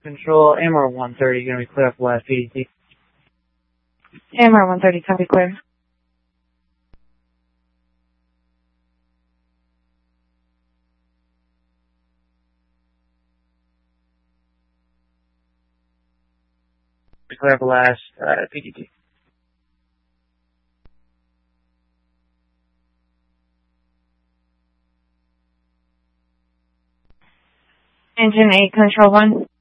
Control, AMR 130, going to be clear up last PDT. AMR 130, copy clear. Clear up last PDT. Engine 8, Control 1.